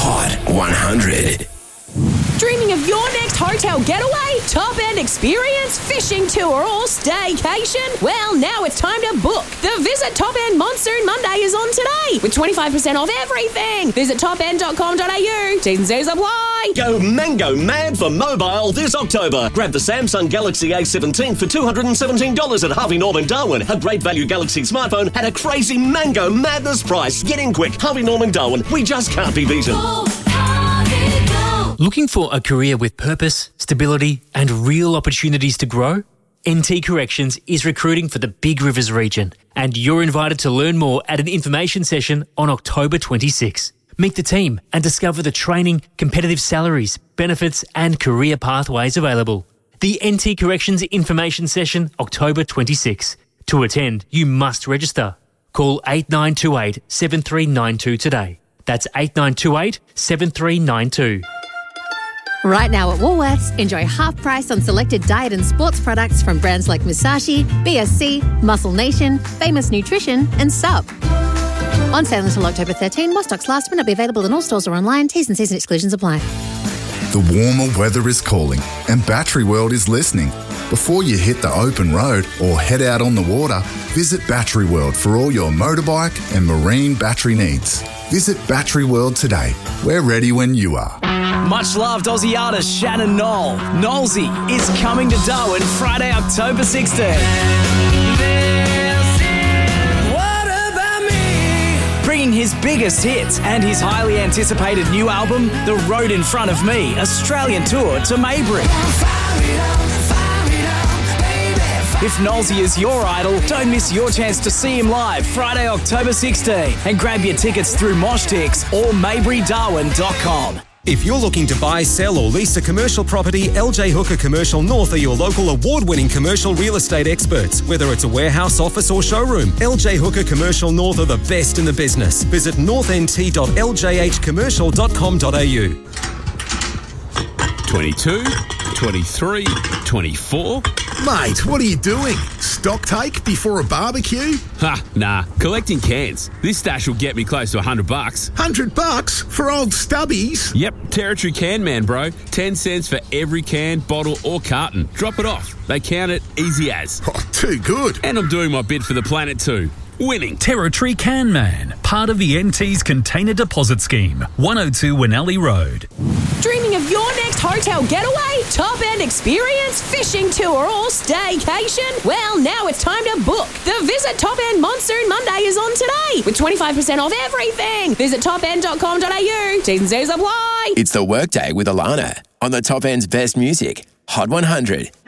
Hot 100. Dreaming of your next hotel getaway, top-end experience, fishing tour or staycation? Well, now it's time to book. The Visit Top End Monsoon Monday is on today with 25% off everything. Visit topend.com.au. T's and C's apply. Go mango mad for mobile this October. Grab the Samsung Galaxy A17 for $217 at Harvey Norman Darwin. A great value Galaxy smartphone at a crazy mango madness price. Get in quick. Harvey Norman Darwin. We just can't be beaten. Looking for a career with purpose, stability and real opportunities to grow? NT Corrections is recruiting for the Big Rivers region and you're invited to learn more at an information session on October 26. Meet the team and discover the training, competitive salaries, benefits and career pathways available. The NT Corrections information session, October 26. To attend, you must register. Call 8928 7392 today. That's 8928 7392. Right now at Woolworths, enjoy half price on selected diet and sports products from brands like Musashi, BSC, Muscle Nation, Famous Nutrition and Sup. On sale until October 13, while stocks last, may not be available in all stores or online. T's and C's and exclusions apply. The warmer weather is calling and Battery World is listening. Before you hit the open road or head out on the water, visit Battery World for all your motorbike and marine battery needs. Visit Battery World today. We're ready when you are. Much loved Aussie artist Shannon Knoll. Knowlesy is coming to Darwin Friday, October 16th. Bringing his biggest hits and his highly anticipated new album, The Road in Front of Me, Australian tour to Maybury. If Knowlesy is your idol, don't miss your chance to see him live Friday, October 16 and grab your tickets through Moshtix or mayburydarwin.com. If you're looking to buy, sell or lease a commercial property, LJ Hooker Commercial North are your local award-winning commercial real estate experts. Whether it's a warehouse, office or showroom, LJ Hooker Commercial North are the best in the business. Visit northnt.ljhcommercial.com.au. 22, 23, 24. Mate, what are you doing? Stock take before a barbecue? Ha, nah. Collecting cans. This stash will get me close to $100. $100 for old stubbies? Yep, Territory Can Man, bro. 10 cents for every can, bottle or carton. Drop it off. They count it easy as. Oh, too good. And I'm doing my bit for the planet too. Winning. Territory Can Man, part of the NT's Container Deposit Scheme, 102 Winnelly Road. Dreaming of your next hotel getaway, top-end experience, fishing tour or staycation? Well, now it's time to book. The Visit Top End Monsoon Monday is on today with 25% off everything. Visit topend.com.au. T's and C's apply. It's the Workday with Alana on the Top End's best music. Hot 100.